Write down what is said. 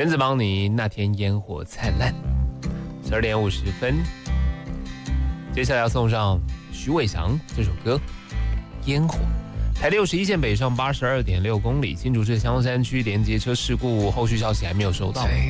原子邦尼那天烟火灿烂。12点50分，接下来要送上徐伟翔这首歌《烟火》。台61线北上82.6公里，新竹市香山区连接车事故后续消息还没有收到。